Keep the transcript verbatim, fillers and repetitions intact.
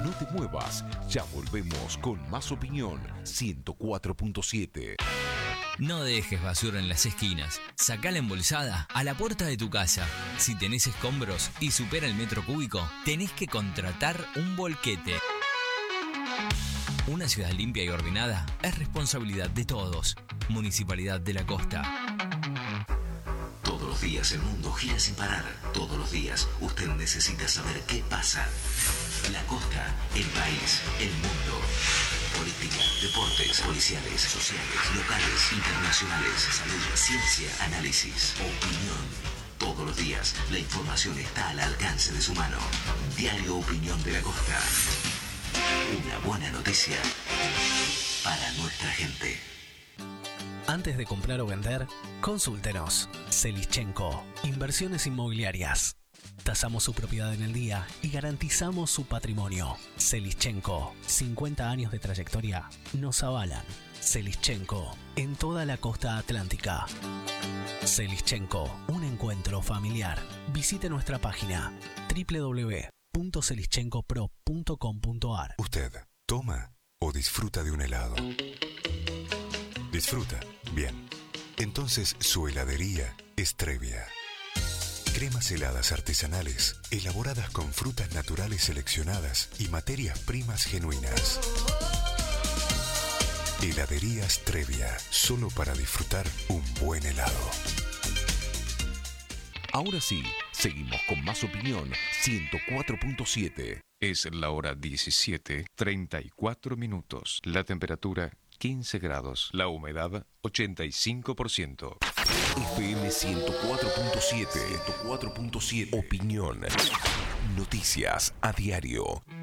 No te muevas, ya volvemos con más opinión ciento cuatro punto siete. No dejes basura en las esquinas. Sacá la embolsada a la puerta de tu casa. Si tenés escombros y supera el metro cúbico, tenés que contratar un volquete. Una ciudad limpia y ordenada es responsabilidad de todos. Municipalidad de la Costa. Todos los días el mundo gira sin parar. Todos los días usted necesita saber qué pasa. La Costa, el país, el mundo. Política, deportes, policiales, sociales, locales, internacionales, salud, ciencia, análisis, opinión. Todos los días la información está al alcance de su mano. Diario Opinión de la Costa. Una buena noticia para nuestra gente. Antes de comprar o vender, consúltenos. Selischenko, Inversiones Inmobiliarias. Tasamos su propiedad en el día y garantizamos su patrimonio. Selischenko, cincuenta años de trayectoria nos avalan. Selischenko, en toda la costa atlántica. Selischenko, un encuentro familiar. Visite nuestra página doble u doble u doble u punto selischenko pro punto com punto a r. ¿Usted toma o disfruta de un helado? Disfruta, bien. Entonces su heladería es Trevia. Cremas heladas artesanales, elaboradas con frutas naturales seleccionadas y materias primas genuinas. Heladerías Trevia, solo para disfrutar un buen helado. Ahora sí, seguimos con más opinión ciento cuatro punto siete. Es la hora diecisiete, treinta y cuatro minutos. La temperatura quince grados. La humedad ochenta y cinco por ciento. F M ciento cuatro punto siete. ciento cuatro punto siete. Opinión. Noticias a diario.